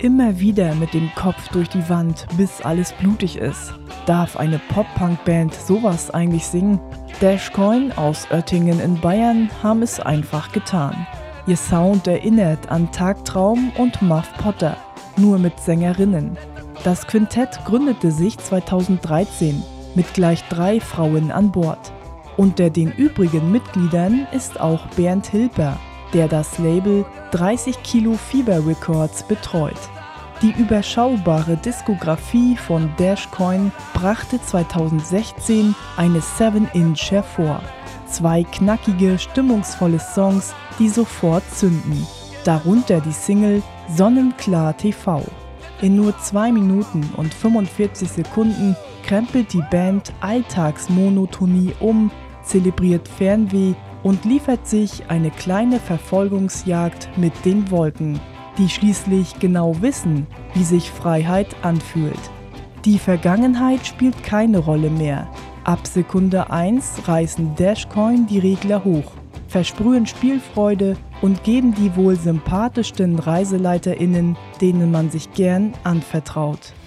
Immer wieder mit dem Kopf durch die Wand, bis alles blutig ist. Darf eine Pop-Punk-Band sowas eigentlich singen? Dashcoin aus Oettingen in Bayern haben es einfach getan. Ihr Sound erinnert an Tagtraum und Muff Potter, nur mit Sängerinnen. Das Quintett gründete sich 2013 mit gleich 3 Frauen an Bord. Unter den übrigen Mitgliedern ist auch Bernd Hilper, der das Label 30 Kilo Fieber Records betreut. Die überschaubare Diskografie von Dashcoin brachte 2016 eine 7-Inch hervor. 2 knackige, stimmungsvolle Songs, die sofort zünden. Darunter die Single Sonnenklar TV. In nur 2 Minuten und 45 Sekunden krempelt die Band Alltagsmonotonie um, zelebriert Fernweh und liefert sich eine kleine Verfolgungsjagd mit den Wolken, die schließlich genau wissen, wie sich Freiheit anfühlt. Die Vergangenheit spielt keine Rolle mehr. Ab Sekunde 1 reißen Dashcoin die Regler hoch, versprühen Spielfreude und geben die wohl sympathischsten ReiseleiterInnen, denen man sich gern anvertraut.